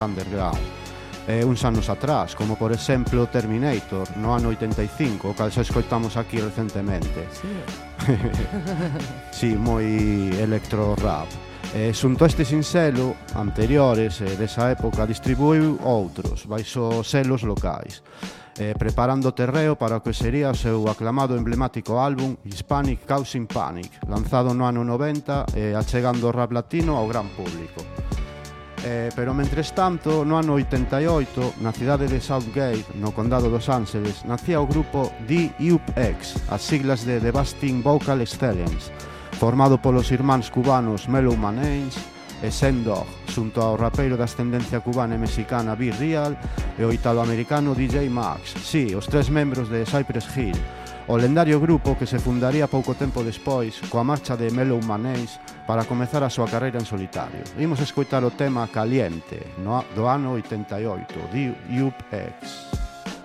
underground. Uns anos atrás, como por exemplo Terminator no ano 85, o cal xa escoitamos aquí recentemente. Sí, moi electro rap. Xunto a este sinxelo, anteriores desa época, distribuiu outros, baixo selos locais, preparando terreo para o que sería o seu aclamado emblemático álbum Hispanic Causing Panic, lanzado no ano 90 e achegando o rap latino ao gran público. Pero mentres tanto, no ano 88, na cidade de Southgate, no condado dos Ángeles, nacía o grupo D-Up-X, as siglas de Devastating Vocal Stallions, formado polos irmáns cubanos Mellow Manage e Sen-Dog, xunto ao rapeiro de ascendencia cubana e mexicana B-Real e o italoamericano DJ Max. Sí, os tres membros de Cypress Hill, o lendario grupo que se fundaría pouco tempo despois coa marcha de Mellow Manage para comezar a súa carreira en solitario. Imos escoitar o tema Caliente do ano 88, D-Up-X.